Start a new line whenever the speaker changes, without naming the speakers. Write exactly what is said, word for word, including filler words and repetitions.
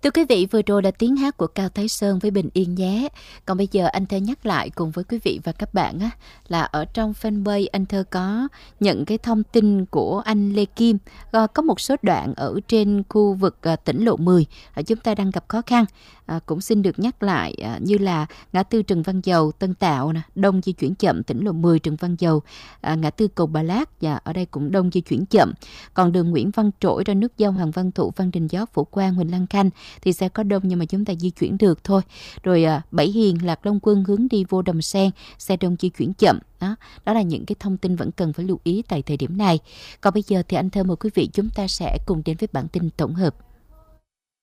Thưa quý vị, vừa rồi là tiếng hát của Cao Thái Sơn với Bình Yên nhé. Còn bây giờ anh Thơ nhắc lại cùng với quý vị và các bạn á, là ở trong fanpage anh Thơ có nhận cái thông tin của anh Lê Kim. À, có một số đoạn ở trên khu vực à, tỉnh lộ mười à, chúng ta đang gặp khó khăn. À, cũng xin được nhắc lại à, như là ngã tư Trần Văn Dầu, Tân Tạo, nè, đông di chuyển chậm, tỉnh lộ mười Trần Văn Dầu, à, ngã tư Cầu Bà Lát, và ở đây cũng đông di chuyển chậm. Còn đường Nguyễn Văn Trỗi ra nút giao Hoàng Văn Thụ, Văn Đình Giót, Phổ Quang, Huỳnh Lăng Khanh thì sẽ có đông nhưng mà chúng ta di chuyển được thôi. Rồi à, Bảy Hiền, Lạc Long Quân hướng đi vô Đầm Sen, xe đông di chuyển chậm. Đó, đó là những cái thông tin vẫn cần phải lưu ý tại thời điểm này. Còn bây giờ thì anh Thơ mời quý vị chúng ta sẽ cùng đến với bản tin tổng hợp.